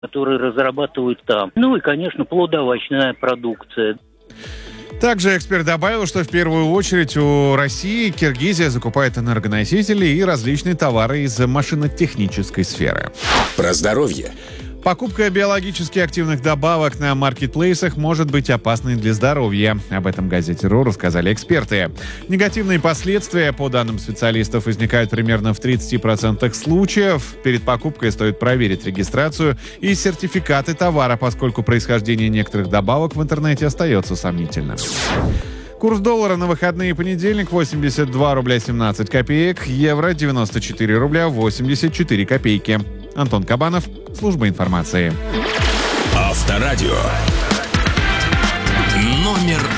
которые разрабатывают там. Ну и, конечно, плодоовощная продукция. Также эксперт добавил, что в первую очередь у России Киргизия закупает энергоносители и различные товары из машинотехнической сферы. Про здоровье. Покупка биологически активных добавок на маркетплейсах может быть опасной для здоровья. Об этом газете РУ рассказали эксперты. Негативные последствия, по данным специалистов, возникают примерно в 30% случаев. Перед покупкой стоит проверить регистрацию и сертификаты товара, поскольку происхождение некоторых добавок в интернете остается сомнительным. Курс доллара на выходные понедельник 82 рубля 17 копеек, евро 94 рубля 84 копейки. Антон Кабанов, служба информации. Авторадио. Номер